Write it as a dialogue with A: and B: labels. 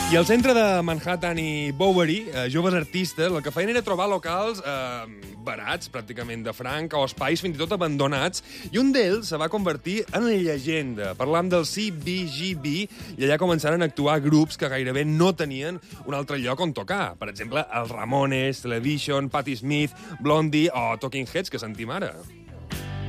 A: I al centre de Manhattan i Bowery, joves artistes, el que feien era trobar locals barats, pràcticament de franc, o espais fins i tot abandonats, i un d'ells se va convertir en llegenda. Parlam del CBGB, i allà començaren a actuar grups que gairebé no tenien un altre lloc on tocar. Per exemple, els Ramones, Television, Patti Smith, Blondie o Talking Heads, que sentim ara.